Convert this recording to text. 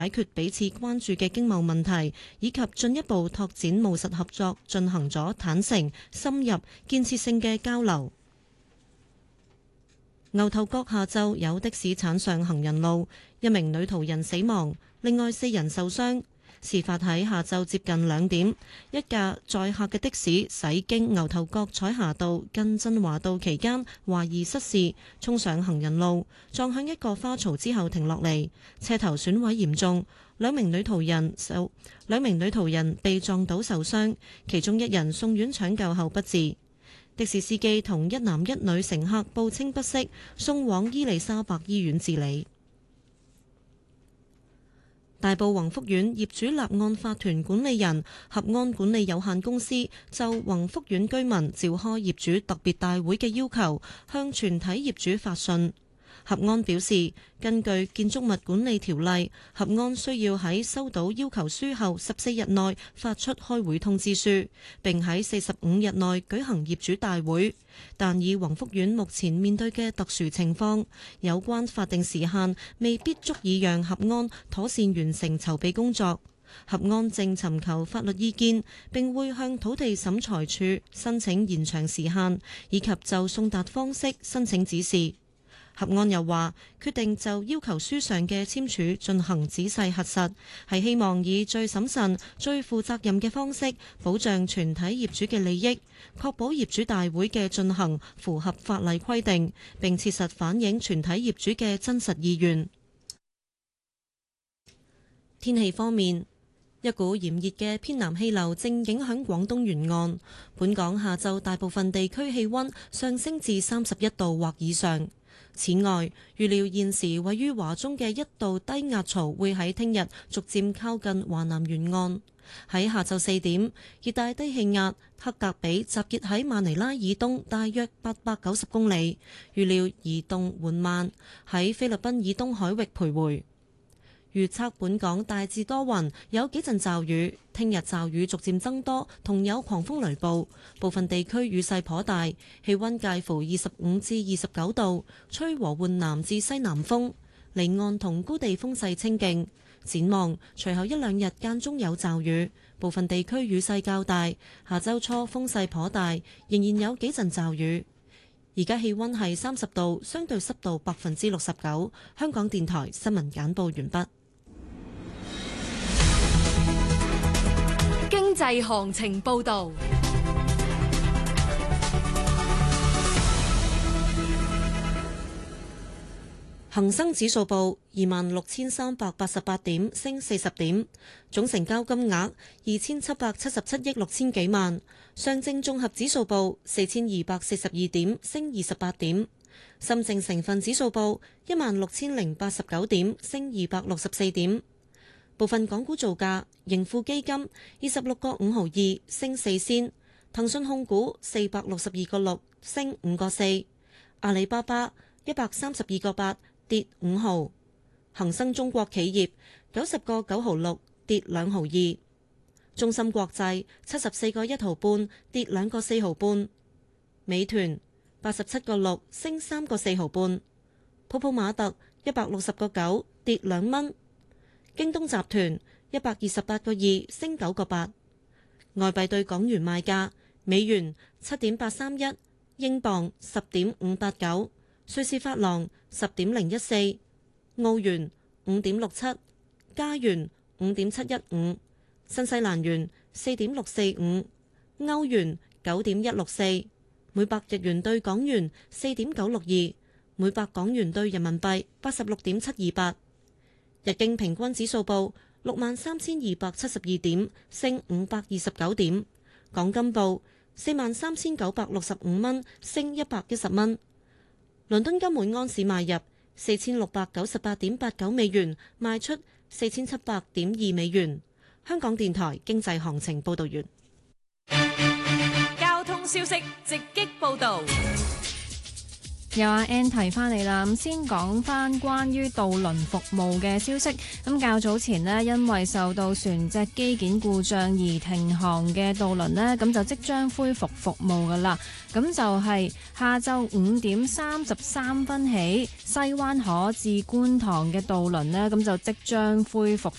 解決彼此關注嘅經貿問題，以及進一步拓展務實合作，進行咗坦誠、深入、建設性嘅交流。牛頭角下晝有的士鏟上行人路，一名女途人死亡，另外4人受傷。事發喺下晝接近2點，一架載客嘅的士駛經牛頭角彩霞道近振華道期間，懷疑失事，衝上行人路，撞向一個花槽之後停落嚟，車頭損毀嚴重，兩名女途人被撞倒受傷，其中1人送院搶救後不治。的士司機同1男1女乘客報稱不適，送往伊利沙伯醫院治理。大埔宏福苑業主立案法團管理人合安管理有限公司就宏福苑居民召開業主特別大會嘅要求，向全體業主發信。合安表示，根據建築物管理條例，合安需要喺收到要求書後14日內發出開會通知書，並喺45日內舉行業主大會。但以宏福苑目前面對嘅特殊情況，有關法定時限未必足以讓合安妥善完成籌備工作。合安正尋求法律意見，並會向土地審裁處申請延長時限，以及就送達方式申請指示。合安又話，決定就要求書上嘅簽署進行仔細核實，係希望以最審慎、最負責任嘅方式保障全體業主嘅利益，確保業主大會嘅進行符合法例規定，並切實反映全體業主嘅真實意願。天氣方面，一股炎熱嘅偏南氣流正影響廣東沿岸，本港下晝大部分地區氣溫上升至31度或以上。此外，預料現時位於華中嘅一道低壓槽會喺聽日逐漸靠近華南沿岸。喺下晝4點，熱帶低氣壓克格比集結喺馬尼拉以東大約890公里，預料移動緩慢，喺菲律賓以東海域徘徊。預測本港大致多雲，有幾陣驟雨。聽日驟雨逐漸增多，同有狂風雷暴，部分地區雨勢頗大。氣溫介乎25至29度，吹和緩南至西南風，離岸同高地風勢清勁。展望隨後1-2日間中有驟雨，部分地區雨勢較大。下週初風勢頗大，仍然有幾陣驟雨。而家氣溫係30度，相對濕度69%。香港電台新聞簡報完畢。 經濟行情報道。 恒生指數報26,388點，升40點，總成交金額2,777億6千幾萬。上證綜合指數報4,242點，升28點。深證成分指數報16,089點，升264點。部分港股造價：盈富基金26個5毫2，升4仙；騰訊控股462個6，升5個4；阿里巴巴132個8，跌5毫；恒生中國企業90個9毫6，跌2毫2；中芯國際74個1毫半，跌2個4毫半；美團87個6，升3個4毫半；泡泡瑪特160個9，跌2蚊。京東集團128個2，升9個8。外幣對港元賣價：美元7.831，英鎊10.589，瑞士法郎10.014，澳元5.67，加元5.715，新西蘭元4.645，歐元9.164，每百日元對港元4.962，每百港元對人民幣86.728。日經平均指數報63,272點，升529點。港金報43,965蚊，升110蚊。倫敦金每安士買入4,698.89美元，賣出4,700.2美元。香港電台經濟行情報道完。 交通消息直擊報道。 有阿 Ann 提翻嚟啦，咁先講翻關於渡輪服務嘅消息。咁較早前呢，因為受到船隻機件故障而停航嘅渡輪呢，咁就即將恢復服務噶啦。咁就係下晝5:33起，西灣河至觀塘嘅渡輪呢，咁就即將恢復